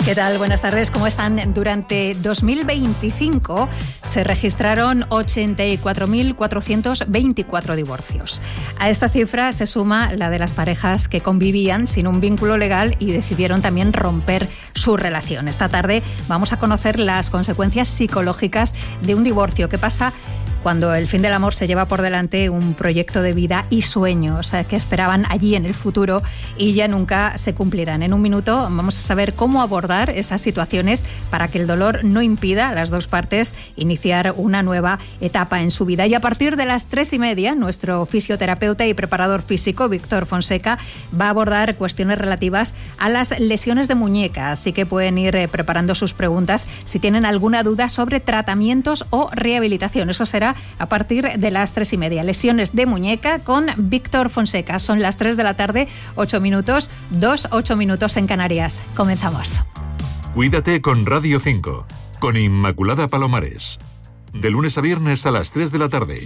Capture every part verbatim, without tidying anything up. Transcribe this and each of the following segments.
¿Qué tal? Buenas tardes, ¿cómo están? Durante dos mil veinticinco se registraron ochenta y cuatro mil cuatrocientos veinticuatro divorcios. A esta cifra se suma la de las parejas que convivían sin un vínculo legal y decidieron también romper su relación. Esta tarde vamos a conocer las consecuencias psicológicas de un divorcio. ¿Qué pasa cuando el fin del amor se lleva por delante un proyecto de vida y sueños que esperaban allí en el futuro y ya nunca se cumplirán? En un minuto vamos a saber cómo abordar esas situaciones para que el dolor no impida a las dos partes iniciar una nueva etapa en su vida. Y a partir de las tres y media, nuestro fisioterapeuta y preparador físico, Víctor Fonseca, va a abordar cuestiones relativas a las lesiones de muñeca. Así que pueden ir preparando sus preguntas si tienen alguna duda sobre tratamientos o rehabilitación. Eso será a partir de las tres y media. Lesiones de muñeca con Víctor Fonseca. Son las tres de la tarde, ocho minutos, dos, ocho minutos en Canarias. Comenzamos. Cuídate con Radio cinco, con Inmaculada Palomares. De lunes a viernes a las tres de la tarde.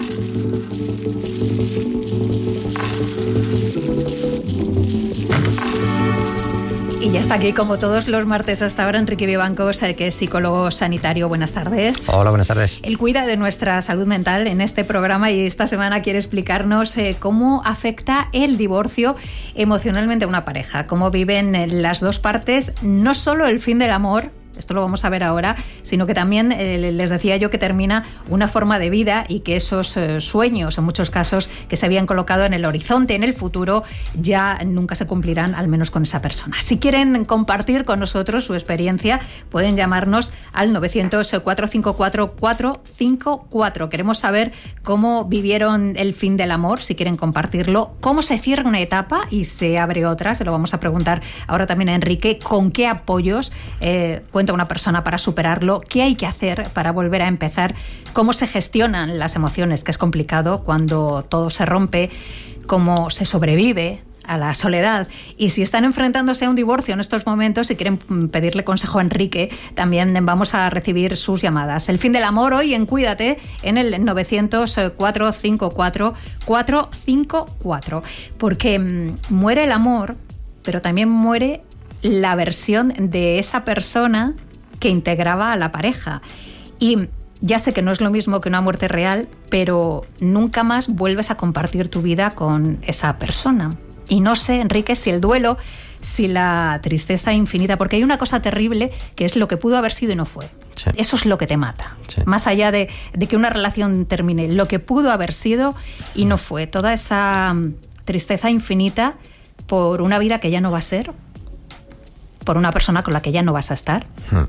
Y ya está aquí, como todos los martes hasta ahora, Enrique Vivancos, que es psicólogo sanitario. Buenas tardes. Hola, buenas tardes. Él cuida de nuestra salud mental en este programa y esta semana quiere explicarnos eh, cómo afecta el divorcio emocionalmente a una pareja, cómo viven las dos partes, no solo el fin del amor, esto lo vamos a ver ahora, sino que también eh, les decía yo que termina una forma de vida y que esos eh, sueños, en muchos casos, que se habían colocado en el horizonte, en el futuro, ya nunca se cumplirán, al menos con esa persona. Si quieren compartir con nosotros su experiencia, pueden llamarnos al novecientos, cuatrocientos cincuenta y cuatro, cuatrocientos cincuenta y cuatro. Queremos saber cómo vivieron el fin del amor, si quieren compartirlo, cómo se cierra una etapa y se abre otra. Se lo vamos a preguntar ahora también a Enrique, con qué apoyos eh, cuenta una persona para superarlo, qué hay que hacer para volver a empezar, cómo se gestionan las emociones, que es complicado cuando todo se rompe, cómo se sobrevive a la soledad. Y si están enfrentándose a un divorcio en estos momentos y quieren pedirle consejo a Enrique, también vamos a recibir sus llamadas. El fin del amor hoy en Cuídate en el novecientos, cuatrocientos cincuenta y cuatro, cuatrocientos cincuenta y cuatro. Porque mmm, muere el amor, pero también muere la versión de esa persona que integraba a la pareja. Y ya sé que no es lo mismo que una muerte real, pero nunca más vuelves a compartir tu vida con esa persona. Y no sé, Enrique, si el duelo, si la tristeza infinita, porque hay una cosa terrible que es lo que pudo haber sido y no fue. Sí. Eso es lo que te mata. Sí. Más allá de, de que una relación termine, lo que pudo haber sido y no fue. Toda esa tristeza infinita por una vida que ya no va a ser, por una persona con la que ya no vas a estar, hmm.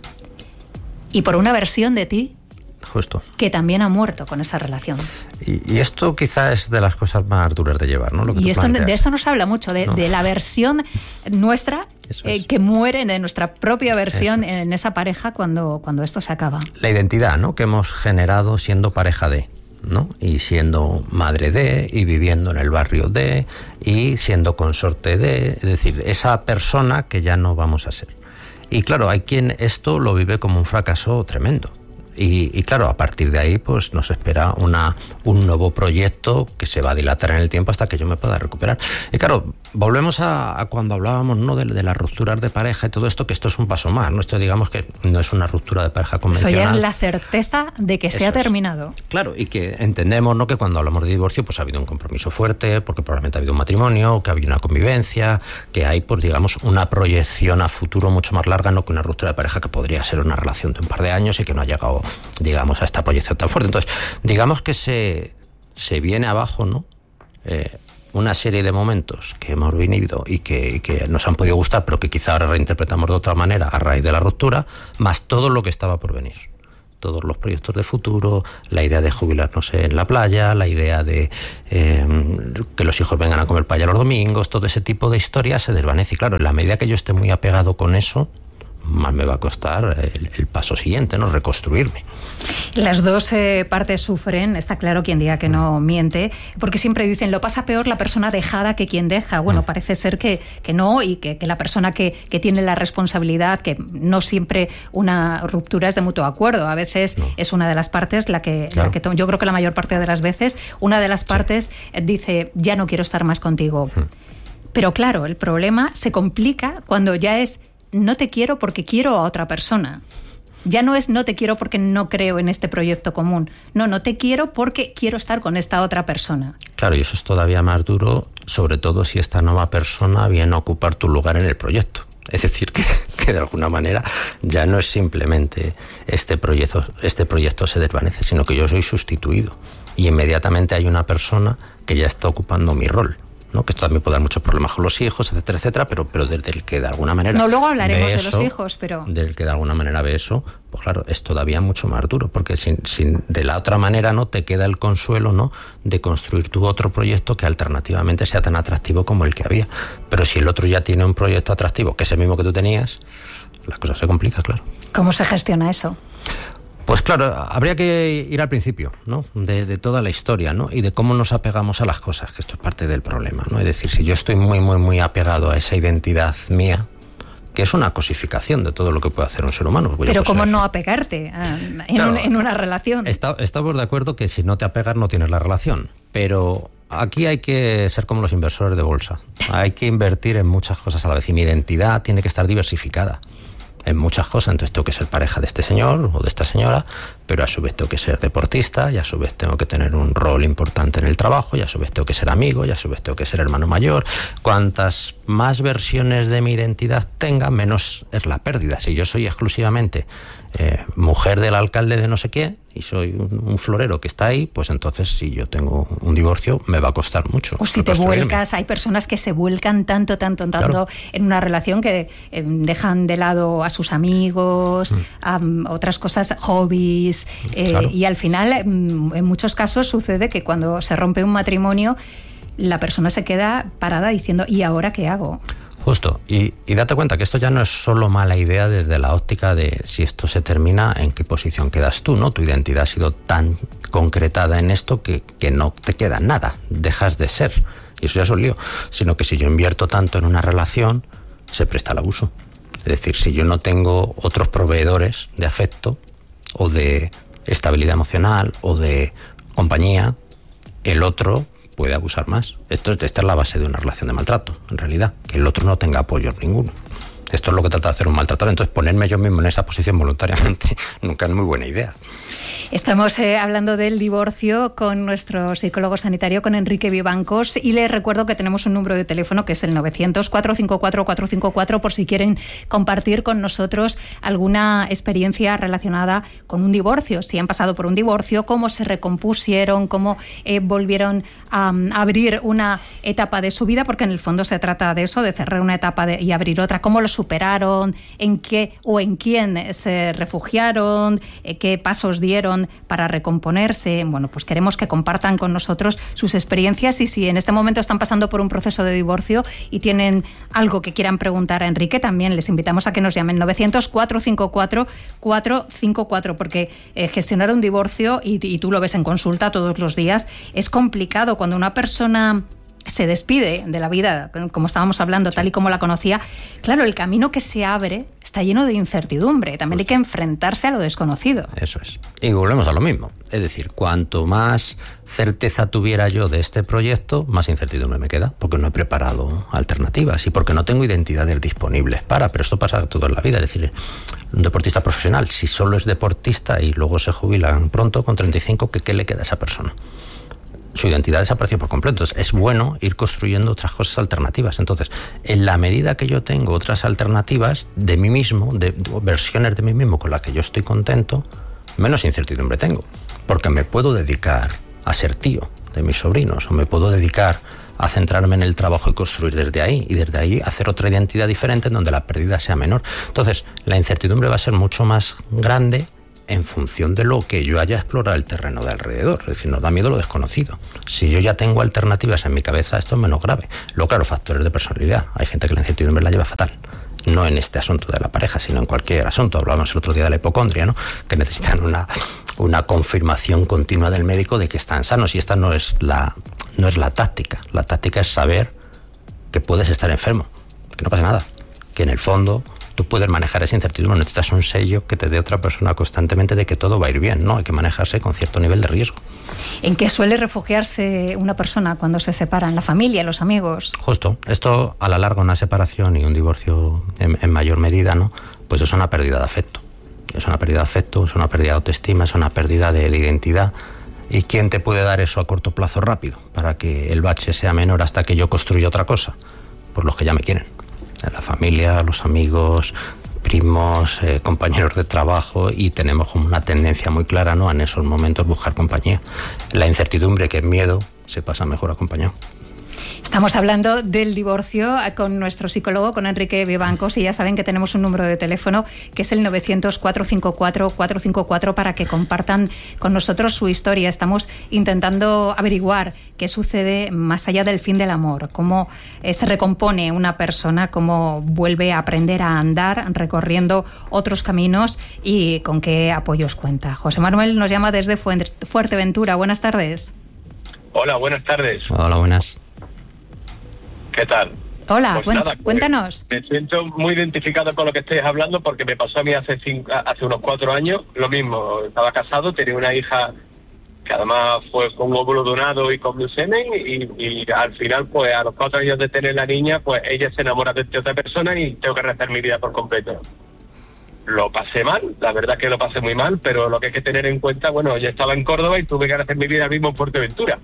y por una versión de ti Justo. que también ha muerto con esa relación. Y, y esto quizás es de las cosas más duras de llevar, ¿no? Lo que y esto, de esto nos habla mucho, de, no. de la versión nuestra eh, que muere, de nuestra propia versión en esa pareja cuando, cuando esto se acaba. La identidad, ¿no?, que hemos generado siendo pareja de, ¿no? Y siendo madre de, y viviendo en el barrio de, y siendo consorte de, es decir, esa persona que ya no vamos a ser. Y claro, hay quien esto lo vive como un fracaso tremendo. Y, y claro, a partir de ahí pues nos espera una, un nuevo proyecto que se va a dilatar en el tiempo hasta que yo me pueda recuperar. Y claro, volvemos a, a cuando hablábamos, ¿no?, de, de las rupturas de pareja y todo esto, que esto es un paso más, ¿no? Esto, digamos, que no es una ruptura de pareja convencional. Eso ya es la certeza de que Eso se ha terminado. Es. Claro, y que entendemos, ¿no?, que cuando hablamos de divorcio pues ha habido un compromiso fuerte, porque probablemente ha habido un matrimonio, que ha habido una convivencia, que hay, pues digamos, una proyección a futuro mucho más larga, no que una ruptura de pareja que podría ser una relación de un par de años y que no ha llegado, digamos, a esta proyección tan fuerte. Entonces, digamos que se, se viene abajo, ¿no?, Eh, una serie de momentos que hemos vivido y que, que nos han podido gustar, pero que quizá ahora reinterpretamos de otra manera a raíz de la ruptura, más todo lo que estaba por venir. Todos los proyectos de futuro, la idea de jubilarnos en la playa, la idea de eh, que los hijos vengan a comer paella los domingos, todo ese tipo de historias se desvanece. Y claro, en la medida que yo esté muy apegado con eso, más me va a costar el, el paso siguiente, ¿no?, reconstruirme. Las dos eh, partes sufren, está claro, quien diga que no miente, porque siempre dicen, lo pasa peor la persona dejada que quien deja. Bueno, parece ser que, que no, y que, que la persona que, que tiene la responsabilidad, que no siempre una ruptura es de mutuo acuerdo, a veces no. es una de las partes la que, claro. la que to- yo creo que la mayor parte de las veces, una de las partes sí. dice, ya no quiero estar más contigo. Sí. Pero claro, el problema se complica cuando ya es no te quiero porque quiero a otra persona. Ya no es no te quiero porque no creo en este proyecto común. No, no te quiero porque quiero estar con esta otra persona. Claro, y eso es todavía más duro, sobre todo si esta nueva persona viene a ocupar tu lugar en el proyecto. Es decir, que, que de alguna manera ya no es simplemente este proyecto, este proyecto se desvanece, sino que yo soy sustituido. Y inmediatamente hay una persona que ya está ocupando mi rol, ¿no? Que esto también puede dar muchos problemas con los hijos, etcétera, etcétera, pero, pero desde el que de alguna manera... No, luego hablaremos de eso, los hijos, pero... Del que de alguna manera ve eso, pues claro, es todavía mucho más duro, porque sin, sin, de la otra manera no te queda el consuelo, ¿no?, de construir tu otro proyecto que alternativamente sea tan atractivo como el que había. Pero si el otro ya tiene un proyecto atractivo, que es el mismo que tú tenías, la cosa se complica, claro. ¿Cómo se gestiona eso? Pues claro, habría que ir al principio, ¿no?, de, de toda la historia, ¿no?, y de cómo nos apegamos a las cosas, que esto es parte del problema, ¿no? Es decir, si yo estoy muy, muy, muy apegado a esa identidad mía, que es una cosificación de todo lo que puede hacer un ser humano. Pero ¿cómo no apegarte a, en, claro, un, en una relación? Está, estamos de acuerdo que si no te apegas no tienes la relación, pero aquí hay que ser como los inversores de bolsa. Hay que invertir en muchas cosas a la vez y mi identidad tiene que estar diversificada en muchas cosas. Entonces tengo que ser pareja de este señor o de esta señora, pero a su vez tengo que ser deportista, y a su vez tengo que tener un rol importante en el trabajo, y a su vez tengo que ser amigo, y a su vez tengo que ser hermano mayor. Cuantas más versiones de mi identidad tenga, menos es la pérdida. Si yo soy exclusivamente eh, mujer del alcalde de no sé qué, y soy un, un florero que está ahí, pues entonces si yo tengo un divorcio me va a costar mucho. O si te vuelcas, hay personas que se vuelcan tanto, tanto, tanto claro. en una relación que eh, dejan de lado a sus amigos, mm. a otras cosas, hobbies, eh, claro. y al final en muchos casos sucede que cuando se rompe un matrimonio la persona se queda parada diciendo ¿y ahora qué hago? Justo, y, y date cuenta que esto ya no es solo mala idea desde la óptica de si esto se termina, en qué posición quedas tú, ¿no? Tu identidad ha sido tan concretada en esto que, que no te queda nada, dejas de ser, y eso ya es un lío, sino que si yo invierto tanto en una relación, se presta al abuso. Es decir, si yo no tengo otros proveedores de afecto o de estabilidad emocional o de compañía, el otro puede abusar más. Esto, esta es la base de una relación de maltrato, en realidad, que el otro no tenga apoyo ninguno. Esto es lo que trata de hacer un maltratador. Entonces, ponerme yo mismo en esa posición voluntariamente nunca es muy buena idea. Estamos eh, hablando del divorcio con nuestro psicólogo sanitario, con Enrique Vivancos, y les recuerdo que tenemos un número de teléfono que es el novecientos, cuatrocientos cincuenta y cuatro, cuatrocientos cincuenta y cuatro por si quieren compartir con nosotros alguna experiencia relacionada con un divorcio, si han pasado por un divorcio, cómo se recompusieron, cómo eh, volvieron a, a abrir una etapa de su vida, porque en el fondo se trata de eso, de cerrar una etapa de, y abrir otra, cómo lo superaron, en qué o en quién se refugiaron, eh, qué pasos dieron para recomponerse. Bueno, pues queremos que compartan con nosotros sus experiencias, y si en este momento están pasando por un proceso de divorcio y tienen algo que quieran preguntar a Enrique, también les invitamos a que nos llamen novecientos, cuatrocientos cincuenta y cuatro, cuatrocientos cincuenta y cuatro, porque eh, gestionar un divorcio, y, y tú lo ves en consulta todos los días, es complicado. Cuando una persona se despide de la vida, como estábamos hablando, tal y como la conocía, claro, el camino que se abre está lleno de incertidumbre. También pues hay que enfrentarse a lo desconocido. Eso es. Y volvemos a lo mismo. Es decir, cuanto más certeza tuviera yo de este proyecto, más incertidumbre me queda, porque no he preparado alternativas y porque no tengo identidades disponibles para. Pero esto pasa todo en la vida. Es decir, un deportista profesional, si solo es deportista y luego se jubilan pronto con treinta y cinco, ¿qué, qué le queda a esa persona? Su identidad desapareció por completo. Entonces, es bueno ir construyendo otras cosas alternativas. Entonces, en la medida que yo tengo otras alternativas de mí mismo, de, de versiones de mí mismo con las que yo estoy contento, menos incertidumbre tengo. Porque me puedo dedicar a ser tío de mis sobrinos, o me puedo dedicar a centrarme en el trabajo y construir desde ahí, y desde ahí hacer otra identidad diferente en donde la pérdida sea menor. Entonces, la incertidumbre va a ser mucho más grande en función de lo que yo haya explorado el terreno de alrededor. Es decir, nos da miedo lo desconocido. Si yo ya tengo alternativas en mi cabeza, esto es menos grave. Luego, claro, factores de personalidad. Hay gente que la incertidumbre la lleva fatal. No en este asunto de la pareja, sino en cualquier asunto. Hablábamos el otro día de la hipocondria, ¿no? Que necesitan una, una confirmación continua del médico de que están sanos. Y esta no es la, no es la táctica. La táctica es saber que puedes estar enfermo, que no pasa nada, que en el fondo tú puedes manejar esa incertidumbre, necesitas un sello que te dé otra persona constantemente de que todo va a ir bien, ¿no? Hay que manejarse con cierto nivel de riesgo. ¿En qué suele refugiarse una persona cuando se separan? ¿La familia, los amigos? Justo. Esto, a la larga, una separación y un divorcio en, en mayor medida, ¿no? Pues es una pérdida de afecto. Es una pérdida de afecto, es una pérdida de autoestima, es una pérdida de, de identidad. ¿Y quién te puede dar eso a corto plazo rápido para que el bache sea menor hasta que yo construya otra cosa? Pues los que ya me quieren. La familia, los amigos, primos, eh, compañeros de trabajo, y tenemos como una tendencia muy clara, ¿no?, en esos momentos buscar compañía. La incertidumbre, que es miedo, se pasa mejor acompañado. Estamos hablando del divorcio con nuestro psicólogo, con Enrique Vivancos, y ya saben que tenemos un número de teléfono que es el novecientos, cuatrocientos cincuenta y cuatro, cuatrocientos cincuenta y cuatro para que compartan con nosotros su historia. Estamos intentando averiguar qué sucede más allá del fin del amor, cómo eh, se recompone una persona, cómo vuelve a aprender a andar recorriendo otros caminos y con qué apoyos cuenta. José Manuel nos llama desde Fuerteventura. Buenas tardes. Hola, buenas tardes. Hola, buenas. ¿Qué tal? Hola, pues nada, cuéntanos. Me siento muy identificado con lo que estáis hablando, porque me pasó a mí hace cinco, hace unos cuatro años lo mismo. Estaba casado, tenía una hija que además fue con óvulo donado y con glucemia, y, y al final, pues a los cuatro años de tener la niña, pues ella se enamora de esta otra persona y tengo que rehacer mi vida por completo. Lo pasé mal, la verdad que lo pasé muy mal, pero lo que hay que tener en cuenta, bueno, yo estaba en Córdoba y tuve que rehacer mi vida mismo en Fuerteventura.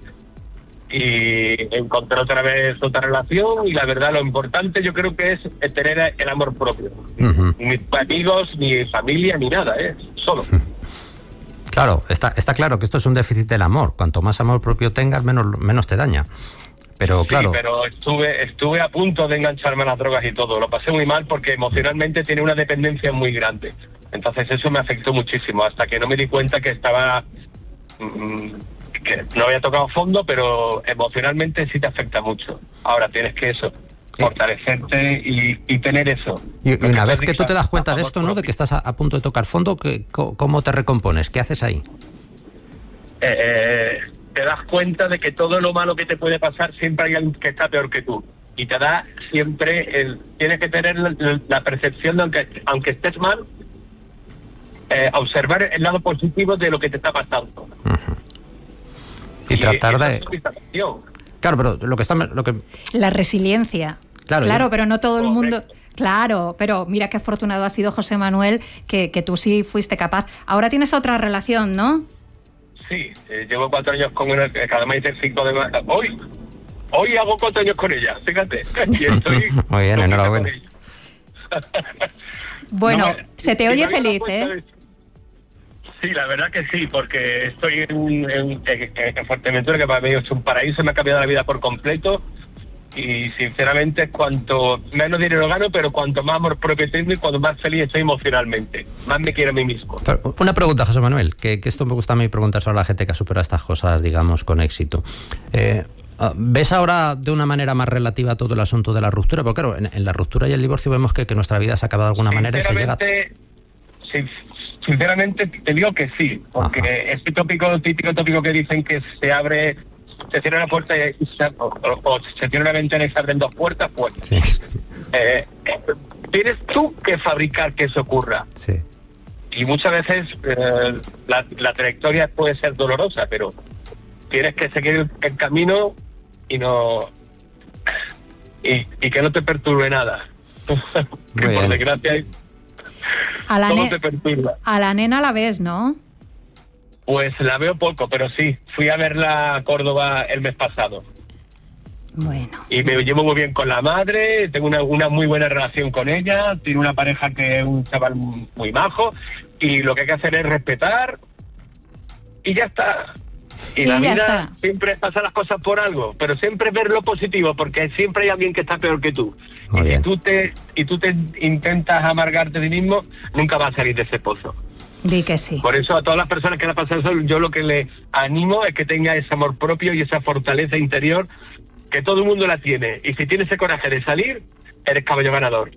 Y encontré otra vez otra relación, y la verdad lo importante yo creo que es tener el amor propio. Uh-huh. Ni amigos, ni familia, ni nada, ¿eh? Solo. Claro, está, está claro que esto es un déficit del amor. Cuanto más amor propio tengas, menos, menos te daña. Pero sí, claro. pero estuve, estuve a punto de engancharme a las drogas y todo. Lo pasé muy mal porque emocionalmente tiene una dependencia muy grande. Entonces eso me afectó muchísimo, hasta que no me di cuenta que estaba... Mmm, que no había tocado fondo, pero emocionalmente sí te afecta mucho. Ahora tienes que eso, fortalecerte y, y tener eso. Y, y una vez que tú te das cuenta de esto, ¿no?, de que estás a, a punto de tocar fondo, que, ¿cómo te recopones? ¿Qué haces ahí? Eh, eh, te das cuenta de que todo lo malo que te puede pasar siempre hay alguien que está peor que tú. Y te da siempre, el, tienes que tener la, la percepción de aunque, aunque estés mal, eh, observar el lado positivo de lo que te está pasando. Uh-huh. Y, y tratar de... Claro, pero lo que está... Lo que... La resiliencia. Claro, claro, pero no todo el mundo... Claro, pero mira qué afortunado ha sido José Manuel, que, que tú sí fuiste capaz. Ahora tienes otra relación, ¿no? Sí, eh, llevo cuatro años con una... que además hice el cinco de marzo. Hoy, hoy hago cuatro años con ella, fíjate. Y estoy muy bien, enhorabuena. Bueno, no me, se te oye feliz, ¿eh? De... Sí, la verdad que sí, porque estoy en, en, en, en Fuerteventura, que para mí es un paraíso, me ha cambiado la vida por completo, y sinceramente cuanto menos dinero gano, pero cuanto más amor propio tengo y cuanto más feliz estoy emocionalmente, más me quiero a mí mismo. Pero una pregunta, José Manuel, que, que esto me gusta a mí preguntar sobre la gente que ha superado estas cosas, digamos, con éxito. Eh, ¿Ves ahora de una manera más relativa todo el asunto de la ruptura? Porque claro, en, en la ruptura y el divorcio vemos que, que nuestra vida se ha acabado de alguna manera y se llega... Sí, sinceramente te digo que sí, porque Ajá. este tópico, típico tópico que dicen que se abre, se cierra una puerta y se, o, o se cierra una ventana y se abren dos puertas, pues sí. eh, tienes tú que fabricar que eso ocurra. Sí. Y muchas veces eh, la, la trayectoria puede ser dolorosa, pero tienes que seguir el, el camino y no y, y que no te perturbe nada. Que por desgracia a la, todo ne- te perturba. A la nena la ves, ¿no? Pues la veo poco, pero sí. Fui a verla a Córdoba el mes pasado. Bueno. Y me llevo muy bien con la madre, tengo una, una muy buena relación con ella, tiene una pareja que es un chaval muy majo, y lo que hay que hacer es respetar, y ya está. Y sí, la vida está. Siempre pasa las cosas por algo, pero siempre ver lo positivo, porque siempre hay alguien que está peor que tú. Muy y bien. si tú te y tú te intentas amargarte de ti mismo, nunca vas a salir de ese pozo. Di que sí. Por eso a todas las personas que le pasan eso, yo lo que le animo es que tenga ese amor propio y esa fortaleza interior, que todo el mundo la tiene. Y si tienes ese coraje de salir, eres caballo ganador.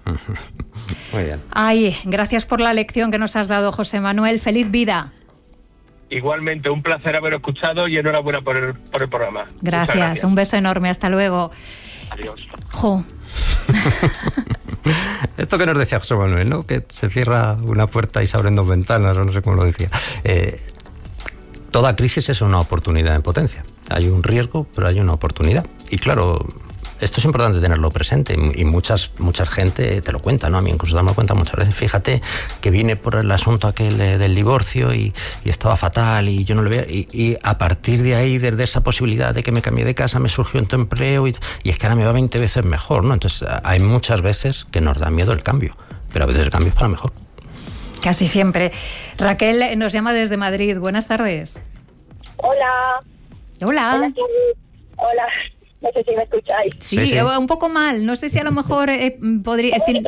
Muy bien. Ay, gracias por la lección que nos has dado, José Manuel. Feliz vida. Igualmente, un placer haber escuchado y enhorabuena por el, por el programa. Gracias. gracias, un beso enorme, hasta luego. Adiós. Jo. Esto que nos decía José Manuel, ¿no? Que se cierra una puerta y se abren dos ventanas, o no sé cómo lo decía. Eh, toda crisis es una oportunidad en potencia. Hay un riesgo, pero hay una oportunidad. Y claro, esto es importante tenerlo presente, y muchas mucha gente te lo cuenta, ¿no? A mí incluso dame cuenta muchas veces, fíjate que vine por el asunto aquel de, del divorcio y, y estaba fatal y yo no lo veía, y, y a partir de ahí, desde esa posibilidad de que me cambié de casa, me surgió otro empleo y, y es que ahora me va veinte veces mejor, ¿no? Entonces hay muchas veces que nos da miedo el cambio, pero a veces el cambio es para mejor. Casi siempre. Raquel nos llama desde Madrid. Buenas tardes. Hola. Hola. Hola. Hola. No sé si me escucháis. Sí, sí, sí. Un poco mal. No sé si a lo mejor eh, podría... Estin...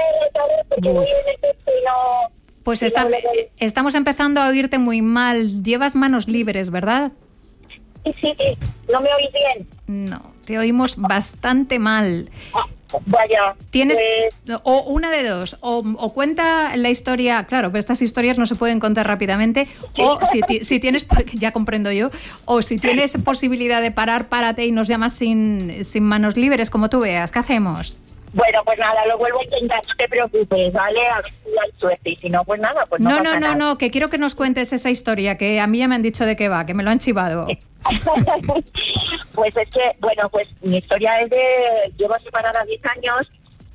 Pues está, estamos empezando a oírte muy mal. Llevas manos libres, ¿verdad? Sí, sí, sí. ¿No me oís bien? No, te oímos bastante mal. Ah, vaya. Tienes... Pues... O una de dos. O, o cuenta la historia... Claro, pero estas historias no se pueden contar rápidamente. O si, si tienes... Ya comprendo yo. O si tienes posibilidad de parar, párate y nos llamas sin, sin manos libres, como tú veas. ¿Qué hacemos? Bueno, pues nada, lo vuelvo a intentar, no te preocupes, ¿vale? A ver si hay suerte. Y si no, pues nada, pues no No, pasa no, no, nada. no, que quiero que nos cuentes esa historia, que a mí ya me han dicho de qué va, que me lo han chivado. Pues es que, bueno, pues mi historia es de... Llevo separada diez años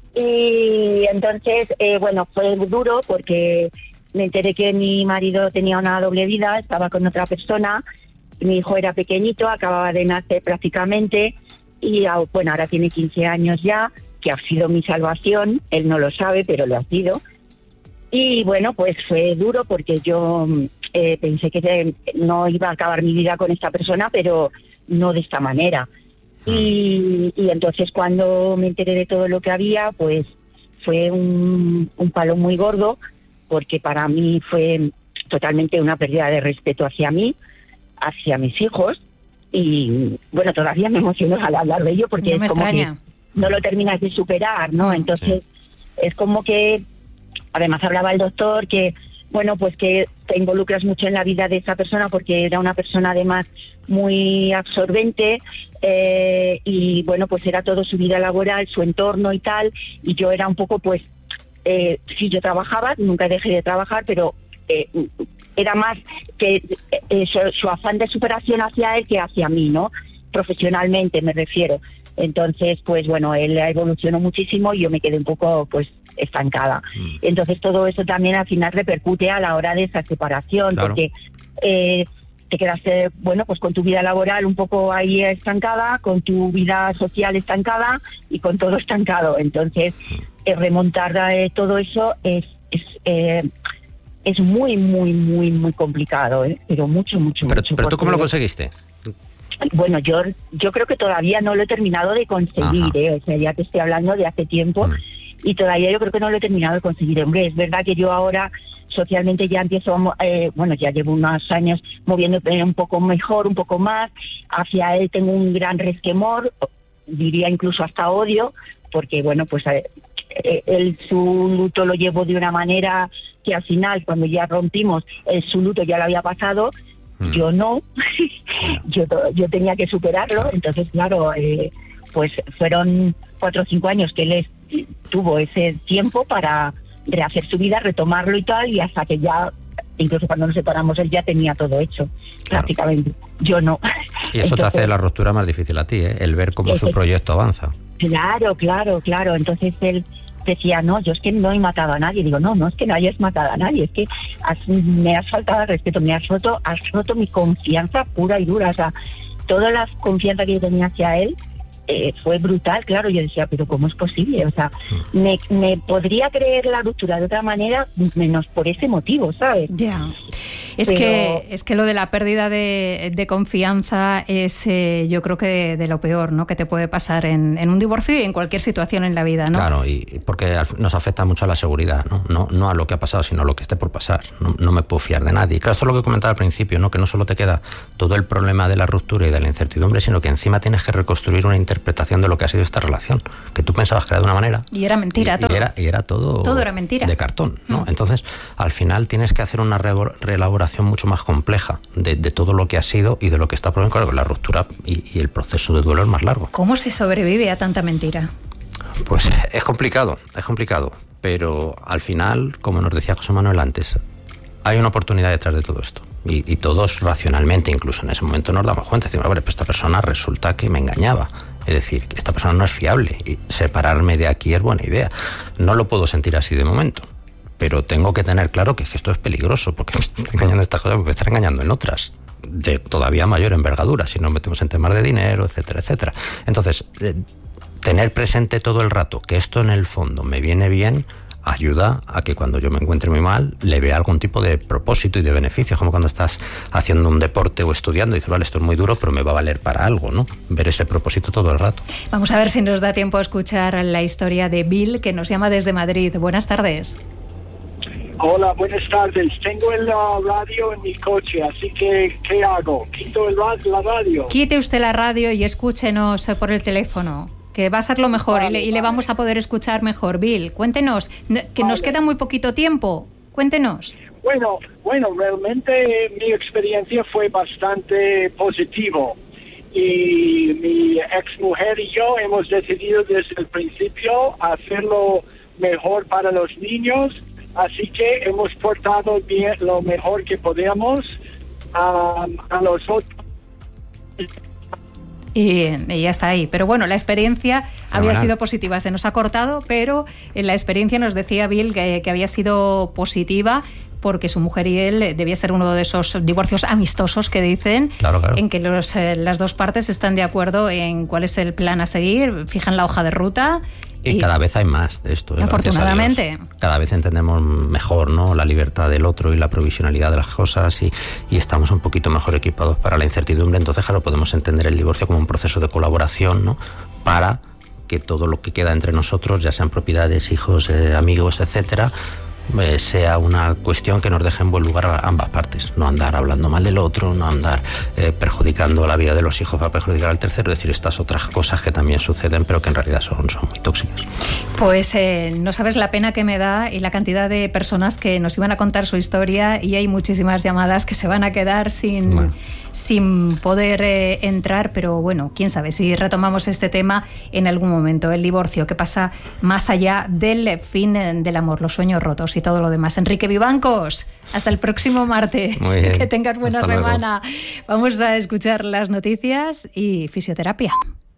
y entonces, eh, bueno, fue duro porque me enteré que mi marido tenía una doble vida, estaba con otra persona, mi hijo era pequeñito, acababa de nacer prácticamente y, bueno, ahora tiene quince años ya, que ha sido mi salvación, él no lo sabe, pero lo ha sido. Y bueno, pues fue duro porque yo eh, pensé que no iba a acabar mi vida con esta persona, pero no de esta manera. Y, y entonces cuando me enteré de todo lo que había, pues fue un, un palo muy gordo, porque para mí fue totalmente una pérdida de respeto hacia mí, hacia mis hijos, y bueno, todavía me emociono al hablar de ello porque no me es como extraña. que no lo terminas de superar, ¿no? Entonces, sí. Es como que, además hablaba el doctor que, bueno, pues que te involucras mucho en la vida de esa persona porque era una persona además muy absorbente eh, y, bueno, pues era todo su vida laboral, su entorno y tal, y yo era un poco, pues, eh, sí, yo trabajaba, nunca dejé de trabajar, pero eh, era más que eh, su, su afán de superación hacia él que hacia mí, ¿no? Profesionalmente me refiero. Entonces, pues bueno, él evolucionó muchísimo y yo me quedé un poco, pues, estancada. Mm. Entonces, todo eso también al final repercute a la hora de esa separación, claro. Porque eh, te quedaste, bueno, pues con tu vida laboral un poco ahí estancada, con tu vida social estancada y con todo estancado. Entonces, eh, remontar eh, todo eso es es, eh, es muy, muy, muy, muy complicado, ¿eh? Pero mucho, mucho, pero, mucho. Pero ¿tú cómo lo conseguiste? Bueno, yo yo creo que todavía no lo he terminado de conseguir, ¿eh? O sea, ya te estoy hablando de hace tiempo mm. y todavía yo creo que no lo he terminado de conseguir. Hombre, es verdad que yo ahora socialmente ya empiezo, eh, bueno, ya llevo unos años moviéndome un poco mejor, un poco más. Hacia él tengo un gran resquemor, diría incluso hasta odio, porque, bueno, pues eh, él su luto lo llevo de una manera que al final, cuando ya rompimos, él su luto ya lo había pasado. Yo no, yo yo tenía que superarlo, entonces claro, eh, pues fueron cuatro o cinco años que él es, tuvo ese tiempo para rehacer su vida, retomarlo y tal, y hasta que ya, incluso cuando nos separamos, él ya tenía todo hecho, claro. Prácticamente, yo no. Y eso entonces, te hace la ruptura más difícil a ti, ¿eh? El ver cómo ese, su proyecto avanza. Claro, claro, claro, entonces él decía, no, yo es que no he matado a nadie. Digo, no, no es que no hayas matado a nadie, es que has, me has faltado al respeto, me has roto, has roto mi confianza pura y dura. O sea, toda la confianza que yo tenía hacia él eh, fue brutal, claro. Yo decía, pero ¿cómo es posible? O sea, me, me podría creer la ruptura de otra manera, menos por ese motivo, ¿sabes? Ya. Yeah. Es, pero... que, es que lo de la pérdida de, de confianza es, eh, yo creo que de, de lo peor, ¿no? Que te puede pasar en, en un divorcio y en cualquier situación en la vida, ¿no? Claro, y porque nos afecta mucho a la seguridad, ¿no? No, no a lo que ha pasado, sino a lo que esté por pasar. No, no me puedo fiar de nadie. Claro, eso es lo que comentaba al principio, ¿no? Que no solo te queda todo el problema de la ruptura y de la incertidumbre, sino que encima tienes que reconstruir una interpretación de lo que ha sido esta relación, que tú pensabas que era de una manera. Y era mentira y, todo. Y era, y era todo, todo era mentira. De cartón, ¿no? Mm. Entonces, al final tienes que hacer una re reelaboración mucho más compleja de, de todo lo que ha sido y de lo que está por venir. Claro, la ruptura y, y el proceso de duelo es más largo. ¿Cómo se sobrevive a tanta mentira? Pues es complicado, es complicado, pero al final, como nos decía José Manuel antes, hay una oportunidad detrás de todo esto. Y, y todos racionalmente, incluso en ese momento, nos damos cuenta. Decimos, vale, pues esta persona resulta que me engañaba. Es decir, que esta persona no es fiable y separarme de aquí es buena idea. No lo puedo sentir así de momento, pero tengo que tener claro que esto es peligroso, porque me está engañando en estas cosas, me está engañando en otras, de todavía mayor envergadura, si nos metemos en temas de dinero, etcétera, etcétera. Entonces, eh, tener presente todo el rato que esto en el fondo me viene bien, ayuda a que cuando yo me encuentre muy mal le vea algún tipo de propósito y de beneficio, como cuando estás haciendo un deporte o estudiando y dices, vale, esto es muy duro, pero me va a valer para algo, ¿no? Ver ese propósito todo el rato. Vamos a ver si nos da tiempo a escuchar la historia de Bill, que nos llama desde Madrid. Buenas tardes. Hola, buenas tardes. Tengo el uh, radio en mi coche, así que ¿qué hago? ¿Quito el, la radio? Quite usted la radio y escúchenos por el teléfono, que va a ser lo mejor. Vale, y, le, y vale. le vamos a poder escuchar mejor. Bill, cuéntenos, que vale. nos queda muy poquito tiempo. Cuéntenos. Bueno, bueno, realmente mi experiencia fue bastante positivo. Y mi exmujer y yo hemos decidido desde el principio hacerlo mejor para los niños. Así que hemos portado bien lo mejor que podíamos um, a los otros. Y, y ya está ahí. Pero bueno, la experiencia había sido positiva. Se nos ha cortado, pero en la experiencia nos decía Bill que, que había sido positiva, porque su mujer y él debía ser uno de esos divorcios amistosos que dicen, claro, claro. en que los, eh, las dos partes están de acuerdo en cuál es el plan a seguir, fijan la hoja de ruta. Y, y cada vez hay más de esto. Afortunadamente. Cada vez entendemos mejor, ¿no?, la libertad del otro y la provisionalidad de las cosas, y, y estamos un poquito mejor equipados para la incertidumbre. Entonces, claro, podemos entender el divorcio como un proceso de colaboración, ¿no?, para que todo lo que queda entre nosotros, ya sean propiedades, hijos, eh, amigos, etcétera, Eh, sea una cuestión que nos deje en buen lugar a ambas partes. No andar hablando mal del otro, no andar eh, perjudicando la vida de los hijos para perjudicar al tercero, es decir, estas otras cosas que también suceden, pero que en realidad son, son muy tóxicas. Pues eh, no sabes la pena que me da y la cantidad de personas que nos iban a contar su historia, y hay muchísimas llamadas que se van a quedar sin, bueno. sin poder eh, entrar, pero bueno, quién sabe si retomamos este tema en algún momento. El divorcio, que pasa más allá del fin del amor, los sueños rotos y todo lo demás. Enrique Vivancos, hasta el próximo martes. Que tengas buena hasta semana. Luego. Vamos a escuchar las noticias y fisioterapia.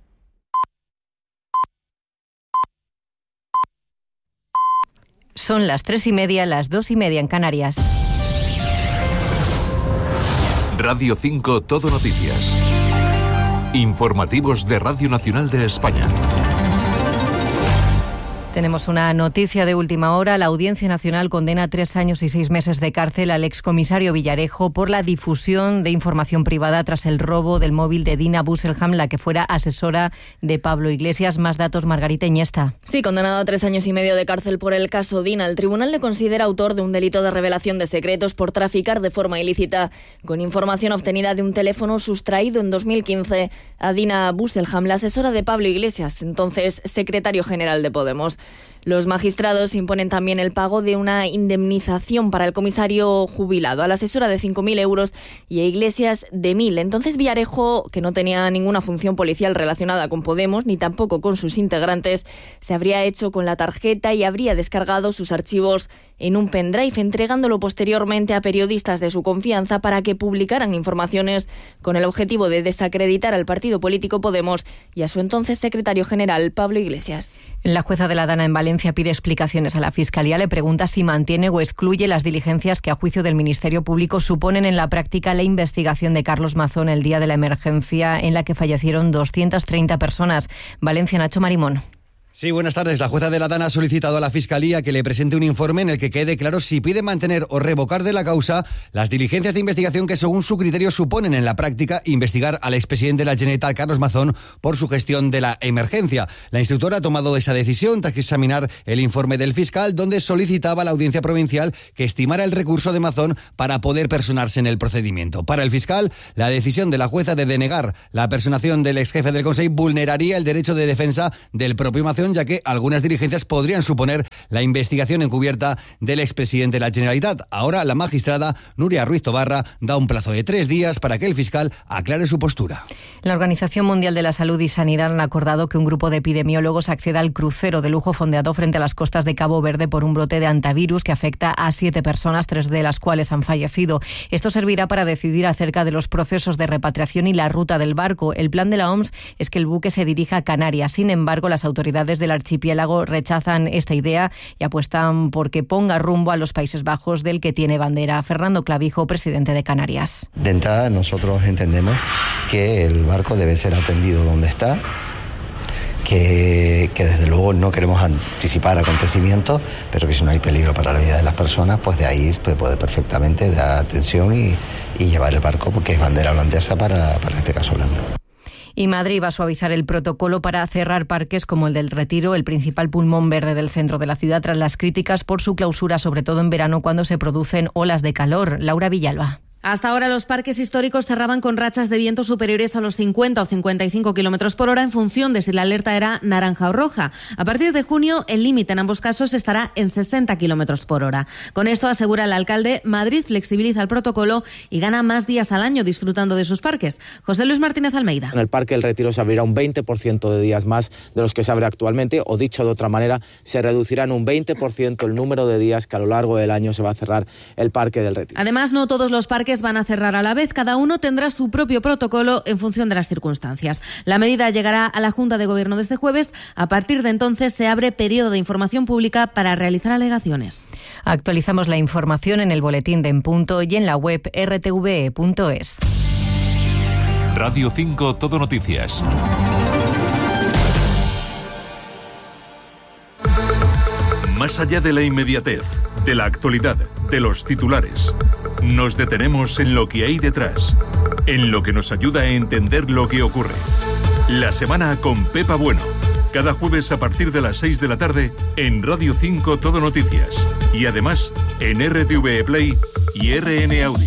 Son las tres y media, las dos y media en Canarias. Radio cinco Todo Noticias. Informativos de Radio Nacional de España. Tenemos una noticia de última hora. La Audiencia Nacional condena tres años y seis meses de cárcel al excomisario Villarejo por la difusión de información privada tras el robo del móvil de Dina Busselham, la que fuera asesora de Pablo Iglesias. Más datos, Margarita Iniesta. Sí, condenado a tres años y medio de cárcel por el caso Dina. El tribunal le considera autor de un delito de revelación de secretos por traficar de forma ilícita con información obtenida de un teléfono sustraído en dos mil quince a Dina Busselham, la asesora de Pablo Iglesias, entonces secretario general de Podemos. Los magistrados imponen también el pago de una indemnización para el comisario jubilado, a la asesora de cinco mil euros y a Iglesias de mil. Entonces Villarejo, que no tenía ninguna función policial relacionada con Podemos, ni tampoco con sus integrantes, se habría hecho con la tarjeta y habría descargado sus archivos en un pendrive, entregándolo posteriormente a periodistas de su confianza para que publicaran informaciones con el objetivo de desacreditar al partido político Podemos y a su entonces secretario general, Pablo Iglesias. La jueza de la Dana en Valencia pide explicaciones a la Fiscalía. Le pregunta si mantiene o excluye las diligencias que, a juicio del Ministerio Público, suponen en la práctica la investigación de Carlos Mazón el día de la emergencia en la que fallecieron doscientas treinta personas. Valencia, Nacho Marimón. Sí, buenas tardes. La jueza de la Dana ha solicitado a la Fiscalía que le presente un informe en el que quede claro si pide mantener o revocar de la causa las diligencias de investigación que, según su criterio, suponen en la práctica investigar al expresidente de la Generalitat, Carlos Mazón, por su gestión de la emergencia. La instructora ha tomado esa decisión tras examinar el informe del fiscal, donde solicitaba a la Audiencia Provincial que estimara el recurso de Mazón para poder personarse en el procedimiento. Para el fiscal, la decisión de la jueza de denegar la personación del exjefe del Consell vulneraría el derecho de defensa del propio Mazón decisión, ya que algunas diligencias podrían suponer la investigación encubierta del expresidente de la Generalitat. Ahora la magistrada Nuria Ruiz Tobarra da un plazo de tres días para que el fiscal aclare su postura. La Organización Mundial de la Salud y Sanidad han acordado que un grupo de epidemiólogos acceda al crucero de lujo fondeado frente a las costas de Cabo Verde por un brote de antivirus que afecta a siete personas, tres de las cuales han fallecido. Esto servirá para decidir acerca de los procesos de repatriación y la ruta del barco. El plan de la O M S es que el buque se dirija a Canarias. Sin embargo, las autoridades del archipiélago rechazan esta idea y apuestan por que ponga rumbo a los Países Bajos, del que tiene bandera. Fernando Clavijo, presidente de Canarias. De entrada, nosotros entendemos que el barco debe ser atendido donde está, que, que desde luego no queremos anticipar acontecimientos, pero que si no hay peligro para la vida de las personas, pues de ahí se puede perfectamente dar atención y, y llevar el barco, porque es bandera holandesa para, para este caso Holanda. Y Madrid va a suavizar el protocolo para cerrar parques como el del Retiro, el principal pulmón verde del centro de la ciudad, tras las críticas por su clausura, sobre todo en verano cuando se producen olas de calor. Laura Villalba. Hasta ahora los parques históricos cerraban con rachas de viento superiores a los cincuenta o cincuenta y cinco kilómetros por hora en función de si la alerta era naranja o roja. A partir de junio, el límite en ambos casos estará en sesenta kilómetros por hora. Con esto, asegura el alcalde, Madrid flexibiliza el protocolo y gana más días al año disfrutando de sus parques. José Luis Martínez Almeida. En el Parque El Retiro se abrirá un veinte por ciento de días más de los que se abre actualmente, o dicho de otra manera, se reducirá en un veinte por ciento el número de días que a lo largo del año se va a cerrar el Parque del Retiro. Además, no todos los parques van a cerrar a la vez. Cada uno tendrá su propio protocolo en función de las circunstancias. La medida llegará a la Junta de Gobierno de este jueves. A partir de entonces se abre periodo de información pública para realizar alegaciones. Actualizamos la información en el boletín de En Punto y en la web r t v e punto es. Radio cinco Todo Noticias. Más allá de la inmediatez, de la actualidad, de los titulares, nos detenemos en lo que hay detrás, en lo que nos ayuda a entender lo que ocurre. La semana con Pepa Bueno, cada jueves a partir de las seis de la tarde en Radio cinco Todo Noticias y además en R T V E Play y R N Audio.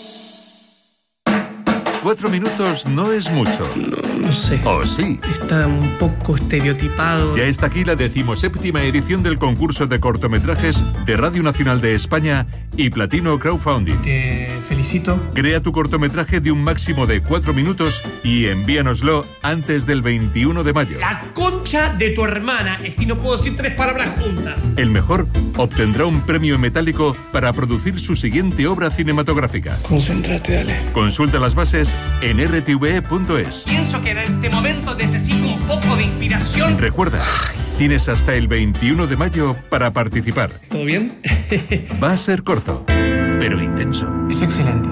Cuatro minutos no es mucho. No, no sé. ¿O sí? Está un poco estereotipado. Ya está aquí la decimoséptima edición del concurso de cortometrajes de Radio Nacional de España y Platino Crowdfunding. Te felicito. Crea tu cortometraje de un máximo de cuatro minutos y envíanoslo antes del veintiuno de mayo. La concha de tu hermana. Es que no puedo decir tres palabras juntas. El mejor obtendrá un premio metálico para producir su siguiente obra cinematográfica. Concéntrate, dale. Consulta las bases en r t v e punto es. Pienso que en este momento necesito un poco de inspiración. Recuerda, tienes hasta el veintiuno de mayo para participar. ¿Todo bien? Va a ser corto, pero intenso. Es excelente.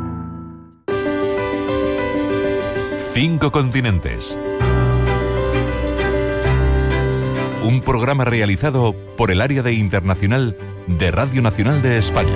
Cinco continentes. Un programa realizado por el área de internacional de Radio Nacional de España.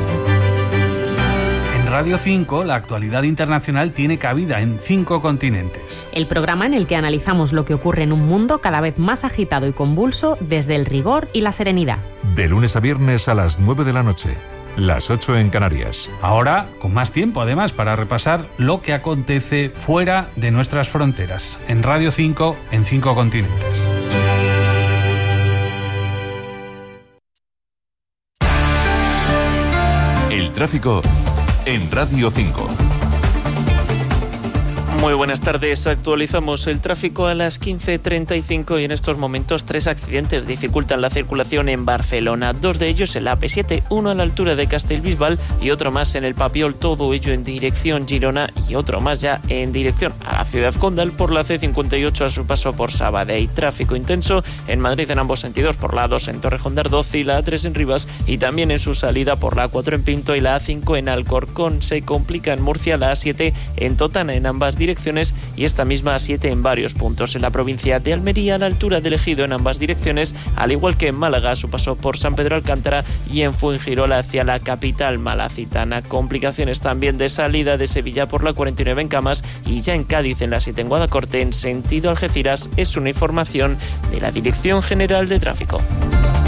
En Radio cinco, la actualidad internacional tiene cabida en cinco continentes. El programa en el que analizamos lo que ocurre en un mundo cada vez más agitado y convulso desde el rigor y la serenidad. De lunes a viernes a las nueve de la noche, las ocho en Canarias. Ahora, con más tiempo además para repasar lo que acontece fuera de nuestras fronteras. En Radio cinco, en cinco continentes. El tráfico en Radio cinco. Muy buenas tardes, actualizamos el tráfico a las quince treinta y cinco y en estos momentos tres accidentes dificultan la circulación en Barcelona, dos de ellos en la A P siete, uno a la altura de Castellbisbal y otro más en el Papiol, todo ello en dirección Girona y otro más ya en dirección a la ciudad condal por la C cincuenta y ocho a su paso por Sabadell. Tráfico intenso en Madrid en ambos sentidos, por la A dos en Torrejón de Ardoz y la A tres en Rivas y también en su salida por la A cuatro en Pinto y la A cinco en Alcorcón. Se complica en Murcia la A siete en Totana en ambas direcciones y esta misma A siete en varios puntos en la provincia de Almería a la altura del Ejido en ambas direcciones, al igual que en Málaga a su paso por San Pedro Alcántara y en Fuengirola hacia la capital malacitana. Complicaciones también de salida de Sevilla por la cuarenta y nueve en Camas y ya en Cádiz en la siete en Guadacorte en sentido Algeciras. Es una información de la Dirección General de Tráfico.